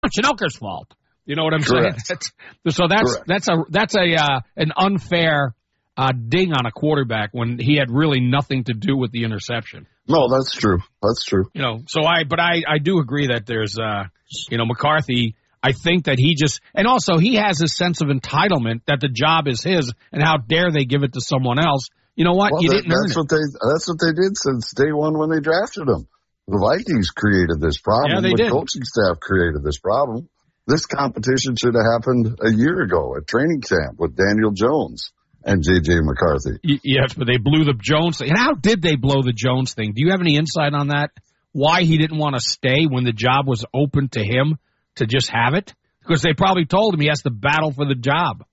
Chinoker's fault. You know what I'm saying? That's an unfair ding on a quarterback when he had really nothing to do with the interception. No, that's true. That's true. You know, so I do agree that there's McCarthy. I think that and also he has his sense of entitlement that the job is his, and how dare they give it to someone else. You know what? Well, didn't earn it. That's what they did since day one when they drafted him. The Vikings created this problem. Yeah, they did. The coaching staff created this problem. This competition should have happened a year ago at training camp with Daniel Jones and J.J. McCarthy. Yes, but they blew the Jones thing. And how did they blow the Jones thing? Do you have any insight on that? Why he didn't want to stay when the job was open to him to just have it? Because they probably told him he has to battle for the job.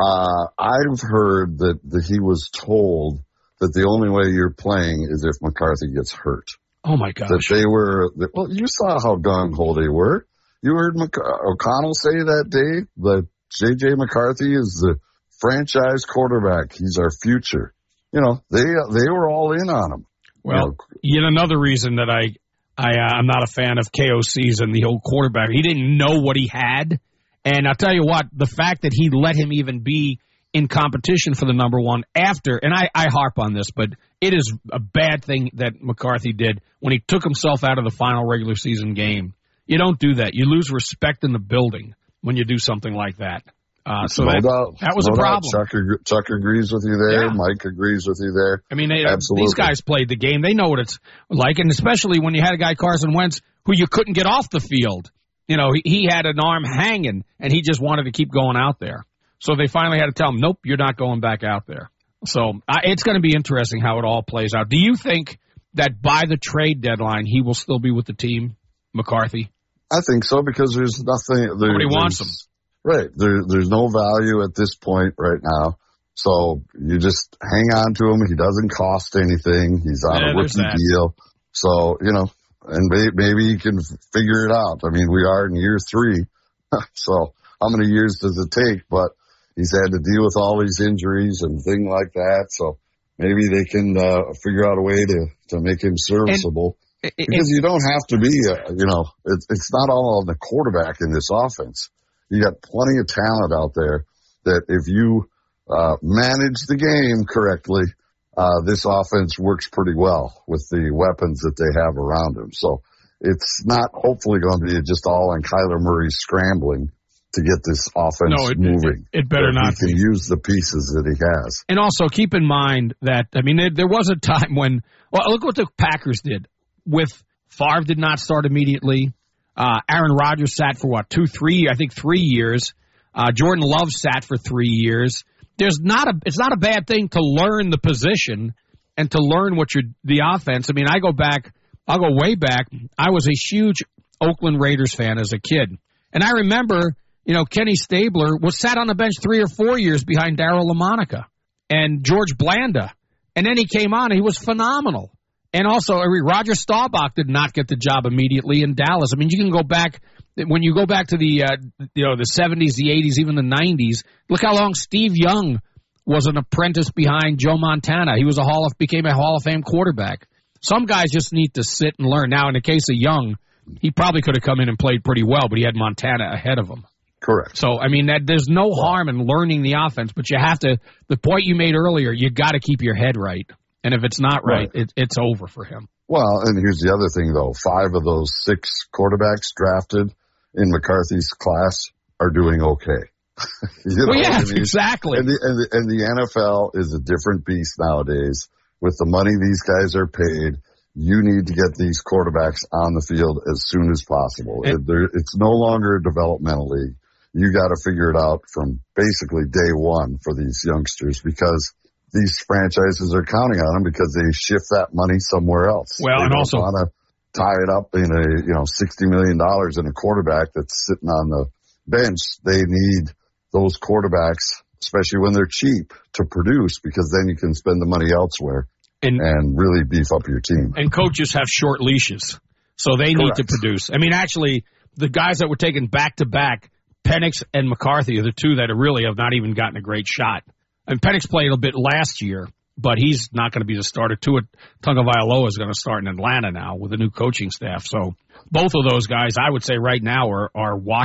I've heard that he was told that the only way you're playing is if McCarthy gets hurt. Oh, my gosh. Well, you saw how gung-ho they were. You heard O'Connell say that day that J.J. McCarthy is the franchise quarterback. He's our future. You know, they were all in on him. Well, yet another reason that I'm not a fan of KOC's and the old quarterback. He didn't know what he had. And I'll tell you what, the fact that he let him even be in competition for the number one after, and I harp on this, but it is a bad thing that McCarthy did when he took himself out of the final regular season game. You don't do that. You lose respect in the building when you do something like that. So that was a problem. Chuck agrees with you there. Yeah. Mike agrees with you there. I mean, Absolutely. These guys played the game. They know what it's like, and especially when you had a guy, Carson Wentz, who you couldn't get off the field. You know, he had an arm hanging, and he just wanted to keep going out there. So they finally had to tell him, nope, you're not going back out there. So it's going to be interesting how it all plays out. Do you think that by the trade deadline he will still be with the team, McCarthy? I think so, because there's nothing. Nobody wants him. Right. There's no value at this point right now. So you just hang on to him. He doesn't cost anything. He's on a rookie deal. So, you know, and maybe he can figure it out. I mean, we are in year 3. So how many years does it take? But he's had to deal with all these injuries and things like that. So maybe they can figure out a way to make him serviceable. Because you don't have to be, it's not all on the quarterback in this offense. You got plenty of talent out there that if you manage the game correctly, this offense works pretty well with the weapons that they have around him. So it's not hopefully going to be just all on Kyler Murray scrambling to get this offense moving. It better not be. He can use the pieces that he has. And also keep in mind that, I mean, there was a time when, look what the Packers did. With Favre did not start immediately. Aaron Rodgers sat for 3 years. Jordan Love sat for 3 years. It's not a bad thing to learn the position and to learn the offense. I mean, I'll go way back. I was a huge Oakland Raiders fan as a kid. And I remember, Kenny Stabler sat on the bench 3 or 4 years behind Darryl LaMonica and George Blanda. And then he came on and he was phenomenal. And also, Roger Staubach did not get the job immediately in Dallas. I mean, you can go back, when you go back to the 70s, the 80s, even the 90s, look how long Steve Young was an apprentice behind Joe Montana. He became a Hall of Fame quarterback. Some guys just need to sit and learn. Now, in the case of Young, he probably could have come in and played pretty well, but he had Montana ahead of him. Correct. So, I mean, there's no harm in learning the offense, but you have to, the point you made earlier, you got to keep your head right. And if it's not right, it's over for him. Well, and here's the other thing, though. 5 of those 6 quarterbacks drafted in McCarthy's class are doing okay. Exactly. And the NFL is a different beast nowadays. With the money these guys are paid, you need to get these quarterbacks on the field as soon as possible. It's no longer a developmental league. You got to figure it out from basically day one for these youngsters, because these franchises are counting on them because they shift that money somewhere else. Well, they and also want to tie it up in $60 million in a quarterback that's sitting on the bench. They need those quarterbacks, especially when they're cheap, to produce, because then you can spend the money elsewhere and really beef up your team. And coaches have short leashes, so they need to produce. I mean, actually, the guys that were taken back-to-back, Penix and McCarthy, are the 2 that really have not even gotten a great shot. And Penix played a bit last year, but he's not going to be the starter. Tua Tagovailoa is going to start in Atlanta now with a new coaching staff. So both of those guys, I would say right now, are